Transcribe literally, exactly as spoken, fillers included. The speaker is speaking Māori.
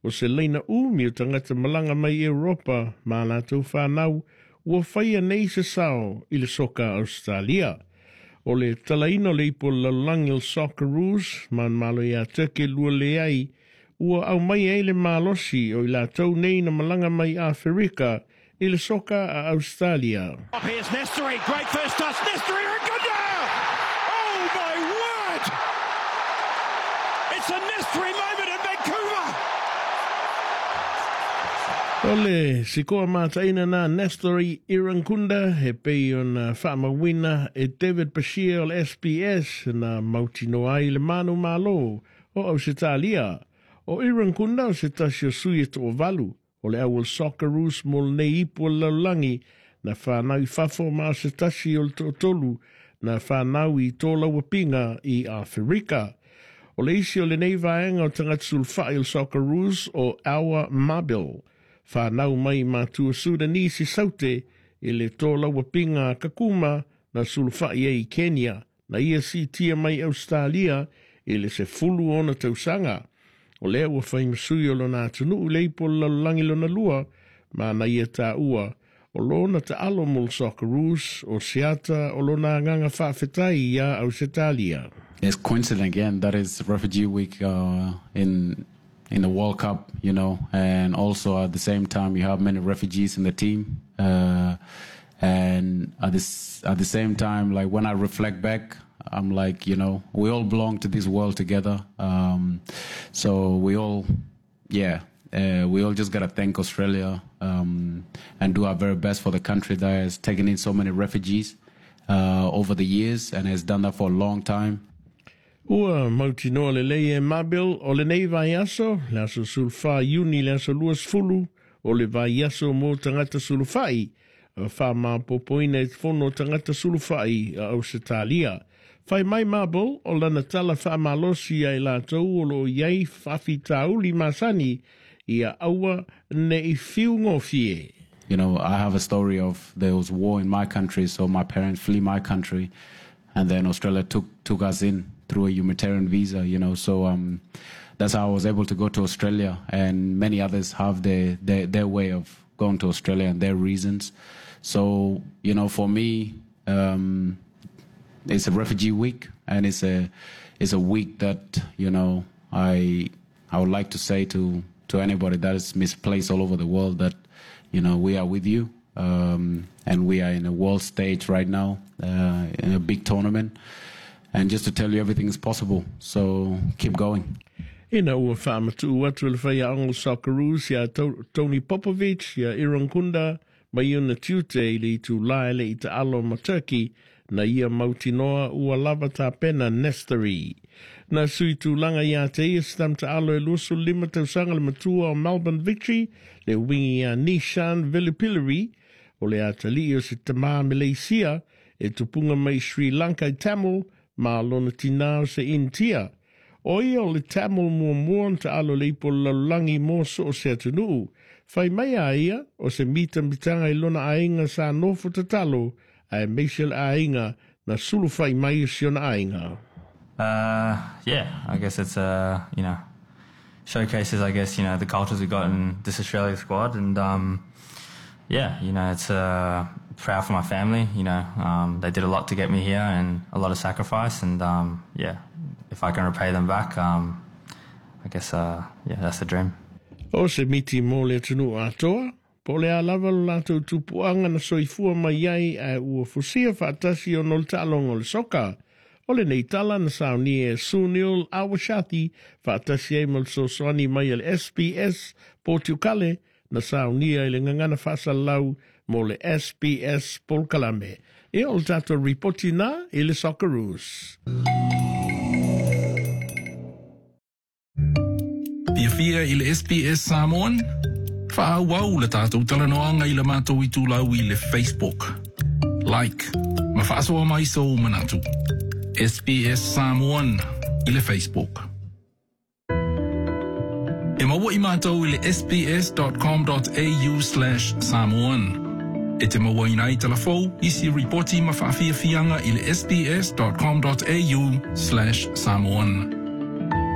o se leina umi o tangata malanga mai Europa ma lātou whanau ua whaia nei se sao i le soka Australia. O le talaino le ipo lalangi o Socceroos man malo ia teke lua le ai ua au mai e le malosi o i lātou nei na malanga mai Afrika i le soka a Australia. Here's Nestory, great first touch, Nestory Ragunda! Oh my word! It's a Nestory moment in Vancouver! Ole, sikoa mātaina nā Nestory Irankunda he pei o na whamawina e David Bashir o le S B S na mautino ai le manu malo o Ausitalia. O Irankunda o se tasi o sui e to valu. O le awal Socceroos mol nei ipu laulangi na whanau i whafo maa se tasi o le tolu na whanau i tōla wapinga i Afrika. O le isi o le nei vaenga o tangata sulfai o Socceroos o Awa Mabil. Whanau mai mātua Sudanese i saute i le tōla wapinga kakuma na sulfai e i Kenya na ia si tia mai Australia i le se fulu ona tausanga. O lea ua whai masui o lona atunu u leipo lalangi lona lua, ma na ia tā ua, o lona ta alo mul Socceroos, o siata o lona nganga whawhetai ia Ausitalia. It's coincident again, that is Refugee Week uh, in in the World Cup, you know, and also at the same time you have many refugees in the team. Uh, and at this at the same time, like when I reflect back, I'm like, you know, we all belong to this world together. Um, so we all, yeah, uh, we all just got to thank Australia um, and do our very best for the country that has taken in so many refugees uh, over the years and has done that for a long time. Ua mautinoa le lei e Mabil o le nei vai aso, le aso sulfa iuni le aso luas fulu, o le vai aso mo tangata sulfai, a wha maa popoina e fono tangata sulfai a Ausitalia. Whai mai Mabil o lana tala wha malosi ai lātou o lo iai whawhi tauli masani i a aua ne i whiu ngofie. You know, I have a story of there was war in my country, so my parents flee my country, and then Australia took took us in through a humanitarian visa, you know, so um, that's how I was able to go to Australia, and many others have their, their, their way of going to Australia and their reasons. So, you know, for me, um, it's a refugee week, and it's a it's a week that, you know, I I would like to say to, to anybody that is misplaced all over the world that, you know, we are with you, um, and we are in a world stage right now, uh, in a big tournament. And just to tell you everything is possible, so keep going. Ina ua whamatu atu le whai a Angle Socceroos, ia Tony Popovic, ia Irankunda, mai una tiute i le tu laele i te alo ma Turkey, na ia mautinoa ua lava tā pena Nestory. Na sui tu langa ia te ia stam te alo e lusu lima tausanga le matua o Melbourne Victory, le wingi a Nishan Vilipilari, o le atali o se Tamā Malaysia, e tupunga mai Sri Lanka i Tamil, ma lona tinao se intia. O ia o le Tamil mua mua ta alo leipo lalangi mo so o se atunuu. Whai mai a ia o se mita mitanga i lona ainga sa nofo tatalo a e meisel ainga na sulu whai mai o siona ainga. Uh, yeah, I guess it's, uh, you know, showcases, I guess, you know, the cultures we got in this Australia squad. And, um, yeah, you know, it's uh, proud for my family. You know, um, they did a lot to get me here and a lot of sacrifice. And, um, yeah, if I can repay them back, um, I guess, uh, yeah, that's the dream. O se miti mo le tunu atoa, po le alawa lato tupuanga na soifua mai ai a ua fusia whaatasi o nol talong o le soka. O le nei tala na sauni e Sunil Awashati whaatasi e mal so soani mai le S B S Portukale na sauni e le ngangana whasa lau mo le S B S Polkalame. E o tato ripoti na e le Socceroos. Pia fia i le S B S Samoan? Whaau le tātou talanoanga i le mātou i tūlau i le Facebook. Like, ma whaasoa mai so manatu. S B S Samoan i le Facebook. E maua i mātou i le sbs.com.au slash Samoan. E te maua i nai talafou, isi ripoti ma whaafia fianga i le sbs.com.au slash Samoan.